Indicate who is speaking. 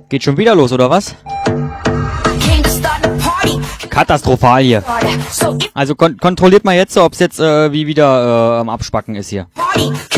Speaker 1: Geht schon wieder los, oder was? Katastrophal hier. Also kontrolliert mal jetzt, ob es jetzt wie wieder am Abspacken ist hier.